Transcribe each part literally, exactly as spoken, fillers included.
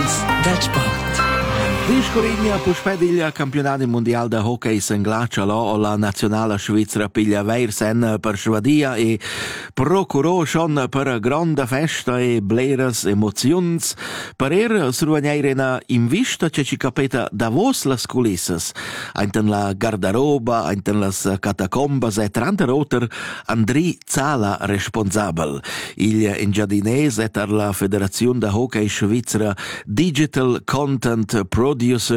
Notizias del sport. Discorigna pusped il campionat mondial de hockey senglacia lo la nazionale svizzera piglia Veirsen per Schwadia e procurò schon per grande festa e bleras emozions per er survegneirena in vista che ci capeta da vos las culisses einten la garderoba einten las catacombas e tranta roter Andri Zala responsabel il engiadinès et la federazione de hockey svizzera Digital Content Producer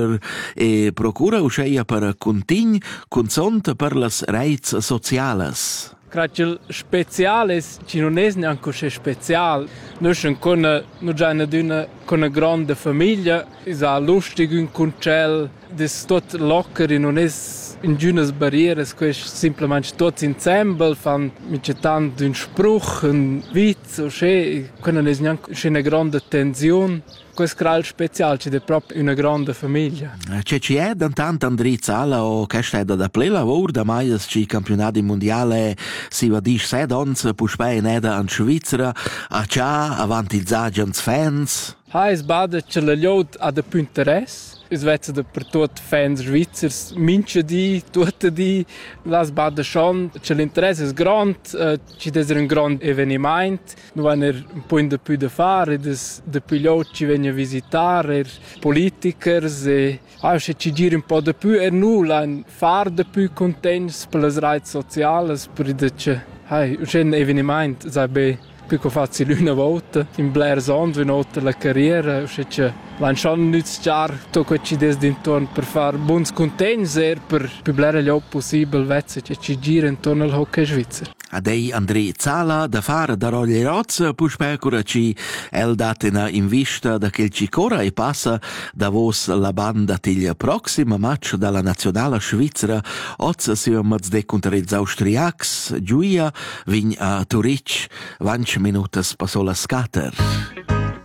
e procura usceia per contign consont per las reits sociales. Cred speciale ci non è neanche speciale. Noi siamo con noi già una con una grande famiglia, è lustig un concel, des tot locker e non è in giunas barriere, quest semplicemente tutti insieme fan mit tanto un spruch, un witz o che, non è neanche una grande tensione. Questo è speciale, c'è proprio una grande famiglia. C'è ci è tanto Andri Zala o che è da ple lavoro da mai ci campionati mondiali si va dis sed ons puspei neda in Svizzera a cià avanti i zagens fans. Hai sbada che la liot ha da più interesse. Es vezza da per tutti fans svizzers, mince di, tutte di, la sbada schon, che l'interesse è grande, uh, ci deve un grande avvenimento, non hanno un po' di più da fare, da più liot ci vengono a visitare, politikers, e ah, se ci gira un po' di più, e nulla, fare di più contenti per le reti sociali, per dire che, hai, un avvenimento, sai bene. Più che faccio una volta in Blair Zone, una volta la carriera, cioè l'hanno schon iniziato tutto quello che ci deve intorno per fare buoni contenti e per più Blair il possibile vezze che ci gira intorno al hockey svizzero. Adei Andri Zala da fare da Rogli Roz, puspecura ci el datena in vista da che ci cora e passa da vos la banda til prossimo match dalla nazionale svizzera, oz siamo de contro gli austriacs, giuia vin a Turic, venti minutas passò la scatter.